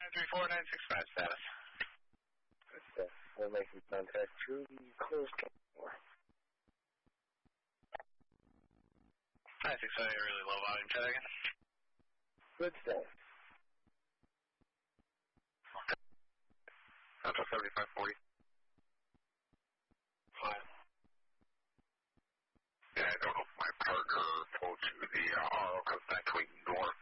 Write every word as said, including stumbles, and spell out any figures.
three four nine six five status. Okay. We're making contact through the closed door. nine six five, really low volume. Try that again. Good stuff. Central seventy-five forty. Hi. Yeah, I don't know if my partner told you the uh, R O comes back to ignore